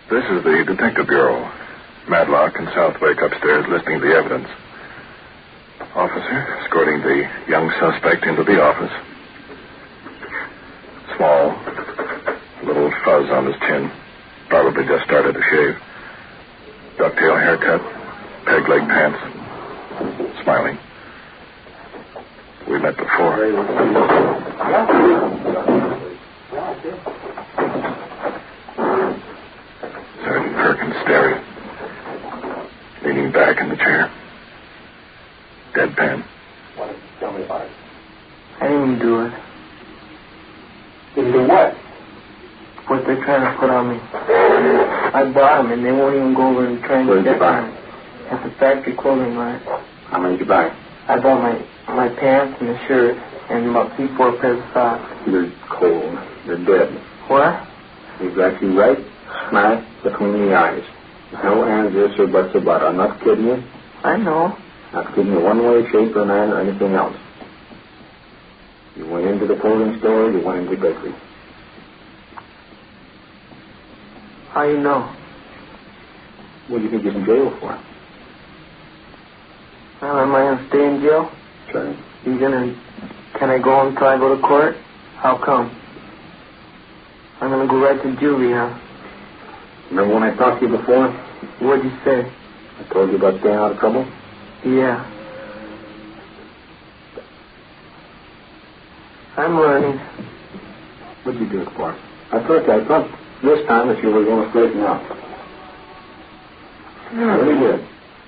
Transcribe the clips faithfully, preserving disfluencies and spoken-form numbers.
This is the Detective Bureau. Madlock and Southwick upstairs listening to the evidence. Officer escorting the young suspect into the office. Small. A little fuzz on his chin. Probably just started to shave. Ducktail haircut. Peg-leg pants. Smiling. We met before. Sergeant Perkins staring. Leaning back in the chair. Deadpan. Tell me about it. I didn't do it. Didn't do what? What they're trying to put on me. I bought them and they won't even go over and try and Where did get you buy them. At the factory clothing line. How many did you buy? I bought my my pants and the shirt and about three, four pairs of socks. You're cold. You're dead. What? We've got you right smack between the eyes. No ands, this or buts about it. I'm not kidding you. I know. Not kidding you one way, shape, or manner, or anything else. You went into the clothing store, you went into the bakery. How you know? What do you think you're in jail for? Well, am I gonna stay in jail? Sure. You gonna... Can I go until I go to court? How come? I'm gonna go right to juvie, huh? Remember when I talked to you before? What'd you say? I told you about staying out of trouble? Yeah. I'm learning. What'd you do it for? I thought I thought this time that you were going to straighten out. Hmm. I really did.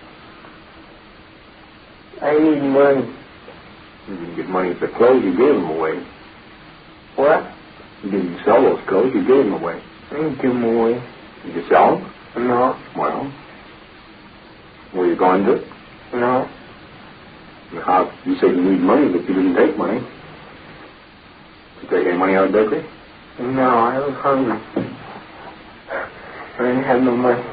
I need money. You didn't get money for clothes, you gave them away. What? You didn't sell those clothes, you gave them away. I didn't give them away. Did you sell them? No. Well, were you going to? No. How, you said you need money, but you didn't take money. Did you take any money out of the bakery? No, I was hungry. I didn't have no money.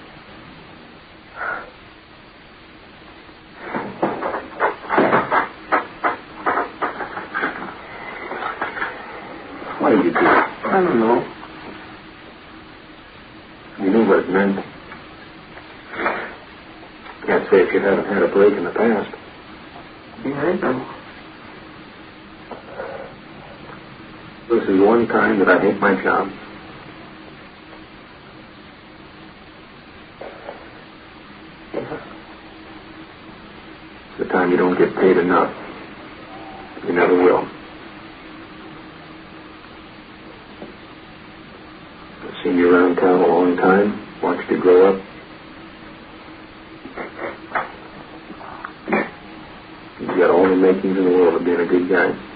What did you do? I don't know. You knew what it meant. Can't say if you hadn't had a break in the past. Yeah, I know. This is one time that I hate my job. It's the time you don't get paid enough. You never will. I've seen you around town a long time, watched you grow up. You've got all the makings in the world of being a good guy.